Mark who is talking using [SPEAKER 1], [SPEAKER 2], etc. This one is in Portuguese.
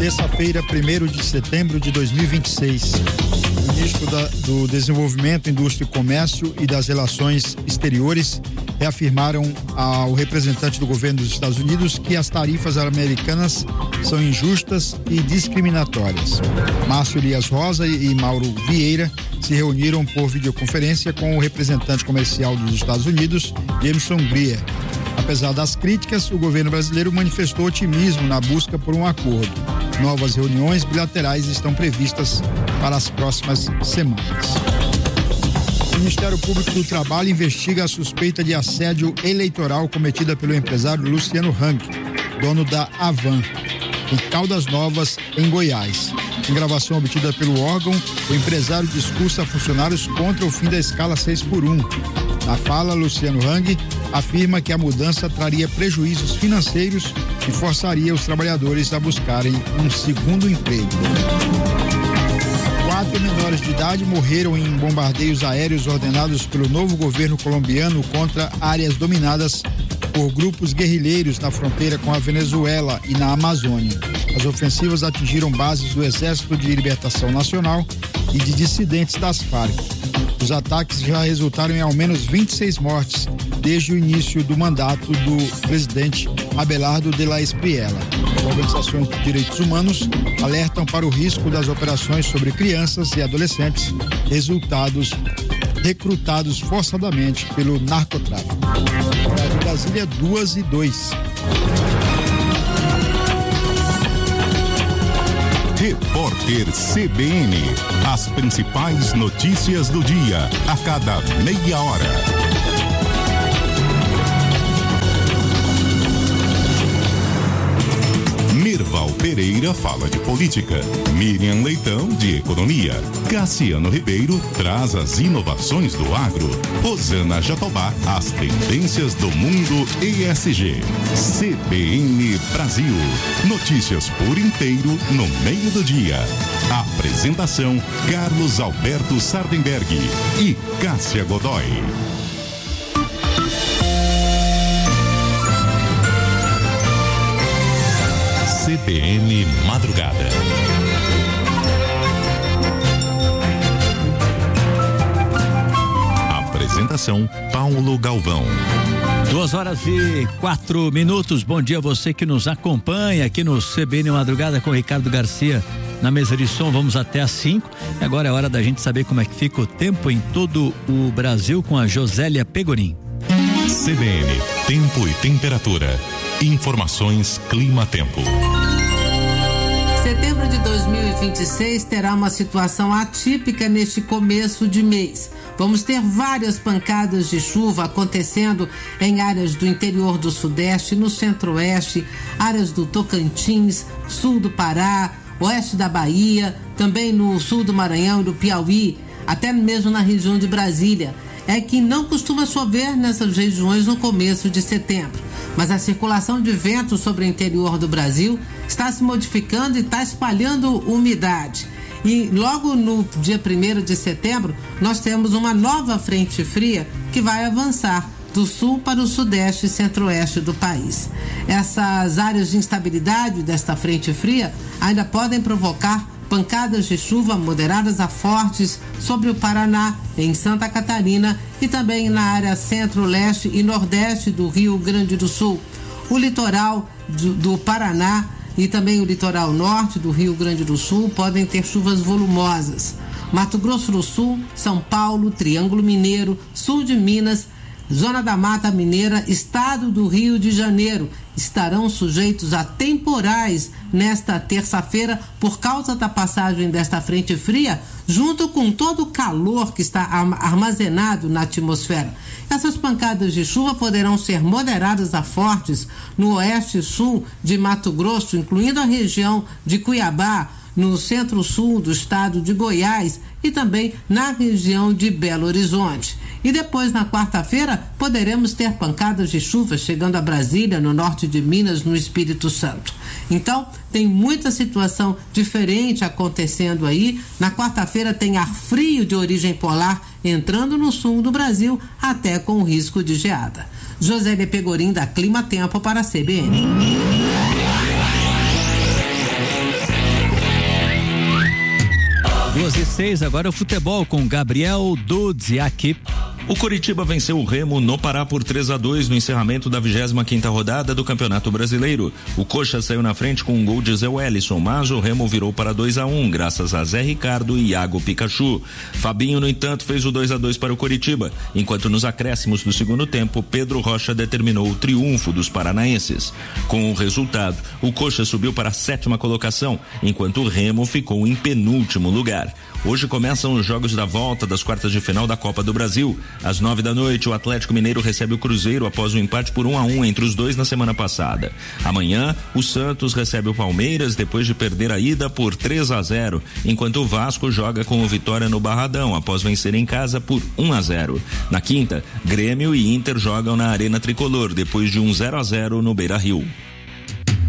[SPEAKER 1] Terça-feira, 1º de setembro de 2026. O ministro do Desenvolvimento, Indústria e Comércio e das Relações Exteriores reafirmaram ao representante do governo dos Estados Unidos que as tarifas americanas são injustas e discriminatórias. Márcio Elias Rosa e Mauro Vieira se reuniram por videoconferência com o representante comercial dos Estados Unidos, Jameson Greer. Apesar das críticas, o governo brasileiro manifestou otimismo na busca por um acordo. Novas reuniões bilaterais estão previstas para as próximas semanas. O Ministério Público do Trabalho investiga a suspeita de assédio eleitoral cometida pelo empresário Luciano Hang, dono da Avan, em Caldas Novas, em Goiás. Em gravação obtida pelo órgão, o empresário discursa a funcionários contra o fim da escala 6x1. Na fala, Luciano Hang afirma que a mudança traria prejuízos financeiros e forçaria os trabalhadores a buscarem um segundo emprego. 4 menores de idade morreram em bombardeios aéreos ordenados pelo novo governo colombiano contra áreas dominadas por grupos guerrilheiros na fronteira com a Venezuela e na Amazônia. As ofensivas atingiram bases do Exército de Libertação Nacional e de dissidentes das Farc. Os ataques já resultaram em ao menos 26 mortes desde o início do mandato do presidente Abelardo de la Espriella. Organizações de direitos humanos alertam para o risco das operações sobre crianças e adolescentes recrutados forçadamente pelo narcotráfico. De Brasília, 2:02.
[SPEAKER 2] Repórter CBN. As principais notícias do dia, a cada meia hora. Mirval Pereira fala de política, Miriam Leitão de economia, Cassiano Ribeiro traz as inovações do agro, Rosana Jatobá as tendências do mundo ESG. CBN Brasil, notícias por inteiro no meio do dia. Apresentação Carlos Alberto Sardenberg e Cássia Godoy. CBN Madrugada. Apresentação Paulo Galvão.
[SPEAKER 3] 2:04. Bom dia a você que nos acompanha aqui no CBN Madrugada com Ricardo Garcia na mesa de som. Vamos até às 5. E agora é hora da gente saber como é que fica o tempo em todo o Brasil com a Josélia Pegorim.
[SPEAKER 2] CBN, tempo e temperatura. Informações Clima-Tempo.
[SPEAKER 4] Setembro de 2026 terá uma situação atípica neste começo de mês. Vamos ter várias pancadas de chuva acontecendo em áreas do interior do Sudeste, no Centro-Oeste, áreas do Tocantins, sul do Pará, oeste da Bahia, também no sul do Maranhão e do Piauí, até mesmo na região de Brasília. É que não costuma chover nessas regiões no começo de setembro, mas a circulação de vento sobre o interior do Brasil está se modificando e está espalhando umidade. E logo no dia 1º de setembro, nós temos uma nova frente fria que vai avançar do sul para o sudeste e centro-oeste do país. Essas áreas de instabilidade desta frente fria ainda podem provocar pancadas de chuva moderadas a fortes sobre o Paraná, em Santa Catarina e também na área centro-leste e nordeste do Rio Grande do Sul. O litoral do Paraná e também o litoral norte do Rio Grande do Sul podem ter chuvas volumosas. Mato Grosso do Sul, São Paulo, Triângulo Mineiro, sul de Minas, Zona da Mata Mineira, estado do Rio de Janeiro, estarão sujeitos a temporais nesta terça-feira por causa da passagem desta frente fria, junto com todo o calor que está armazenado na atmosfera. Essas pancadas de chuva poderão ser moderadas a fortes no oeste e sul de Mato Grosso, incluindo a região de Cuiabá, no centro-sul do estado de Goiás e também na região de Belo Horizonte. E depois, na quarta-feira, poderemos ter pancadas de chuva chegando a Brasília, no norte de Minas, no Espírito Santo. Então, tem muita situação diferente acontecendo aí. Na quarta-feira tem ar frio de origem polar entrando no sul do Brasil, até com risco de geada. Josélia Pegorim, da Clima Tempo, para a CBN.
[SPEAKER 3] 6, agora o futebol com Gabriel Dudziak.
[SPEAKER 5] O Coritiba venceu o Remo no Pará por 3-2 no encerramento da 25ª rodada do Campeonato Brasileiro. O Coxa saiu na frente com um gol de Zé Wellison, mas o Remo virou para 2-1, graças a Zé Ricardo e Iago Pikachu. Fabinho, no entanto, fez o 2-2 para o Coritiba, enquanto nos acréscimos do segundo tempo, Pedro Rocha determinou o triunfo dos paranaenses. Com o resultado, o Coxa subiu para a 7ª colocação, enquanto o Remo ficou em penúltimo lugar. Hoje começam os jogos da volta das quartas de final da Copa do Brasil. Às 9h, o Atlético Mineiro recebe o Cruzeiro após o empate por 1-1 entre os dois na semana passada. Amanhã, o Santos recebe o Palmeiras depois de perder a ida por 3-0, enquanto o Vasco joga com o Vitória no Barradão após vencer em casa por 1-0. Na quinta, Grêmio e Inter jogam na Arena Tricolor depois de um 0-0 no Beira-Rio.